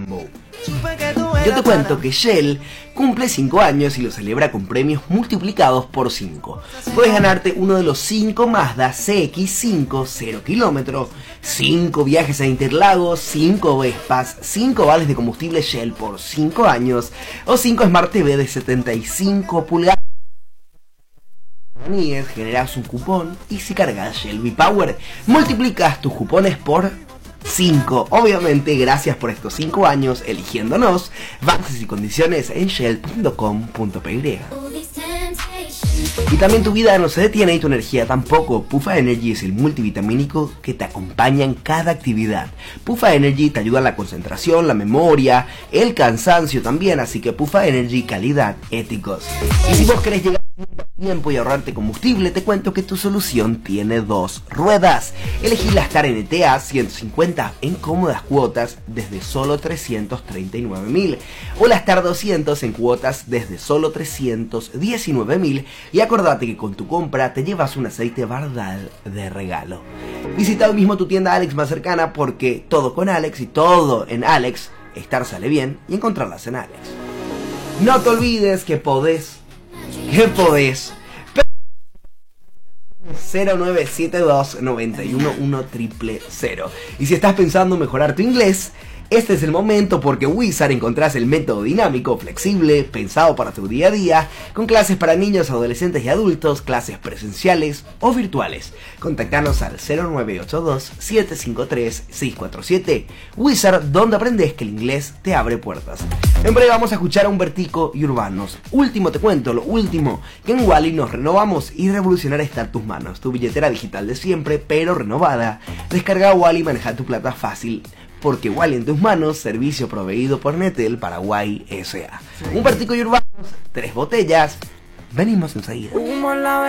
Mambo. Yo te cuento que Shell cumple 5 años y lo celebra con premios multiplicados por 5. Puedes ganarte uno de los 5 Mazda CX-5 0 km, 5 viajes a Interlagos, 5 Vespas, 5 vales de combustible Shell por 5 años o 5 Smart TV de 75 pulgadas. Generas un cupón y si cargas Shell V-Power multiplicas tus cupones por 5. Obviamente, gracias por estos 5 años eligiéndonos. Bases y condiciones en shell.com.py. Y también tu vida no se detiene y tu energía tampoco. Puffa Energy es el multivitamínico que te acompaña en cada actividad. Puffa Energy te ayuda a la concentración, la memoria, el cansancio también. Así que Puffa Energy, calidad, éticos. Y si vos querés llegar a tiempo y ahorrarte combustible, te cuento que tu solución tiene 2 ruedas. Elegí la Star NTA 150 en cómodas cuotas desde solo 339.000 o la Star 200 en cuotas desde solo 319.000 y acordate que con tu compra te llevas un aceite Bardal de regalo. Visita hoy mismo tu tienda Alex más cercana porque todo con Alex y todo en Alex, estar sale bien y encontrarlas en Alex. No te olvides que podés 0972 911 000. Y si estás pensando mejorar tu inglés, este es el momento porque Wizard encontrás el método dinámico, flexible, pensado para tu día a día, con clases para niños, adolescentes y adultos, clases presenciales o virtuales. Contactanos al 0982 753 647. Wizard, donde aprendes que el inglés te abre puertas. En breve vamos a escuchar a Humbertico y Urbanos. Último te cuento, lo último, que en Wally nos renovamos y revolucionar está en tus manos. Tu billetera digital de siempre, pero renovada. Descarga Wally y maneja tu plata fácil. Porque Wally en tus manos, servicio proveído por Netel Paraguay S.A. Humbertico y Urbanos, 3 botellas. Venimos enseguida.